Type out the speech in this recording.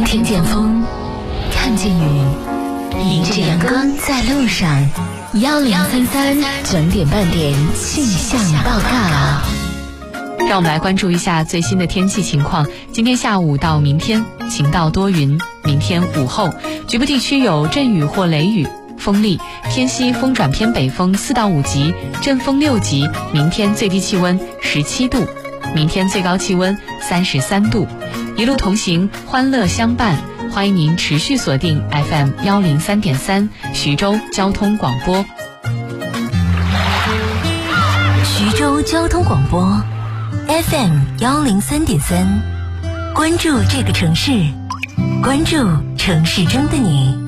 天天见风，看见雨，迎着阳光在路上。1033整点半点气象报告。 让我们来关注一下最新的天气情况。今天下午到明天晴到多云，明天午后局部地区有阵雨或雷雨，风力偏西风转偏北风4到5级，阵风6级。明天最低气温17度，明天最高气温33度。一路同行，欢乐相伴。欢迎您持续锁定 FM 103.3徐州交通广播。 徐州交通广播 FM 103.3，关注这个城市，关注城市中的你。